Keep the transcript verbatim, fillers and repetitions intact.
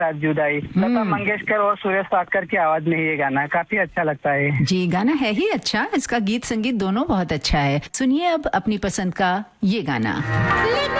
साथ जुदाई, लता मंगेशकर और सुरेश वाडकर की आवाज में ये गाना काफी अच्छा लगता है। जी, गाना है ही अच्छा, इसका गीत संगीत दोनों बहुत अच्छा है। सुनिए अब अपनी पसंद का ये गाना।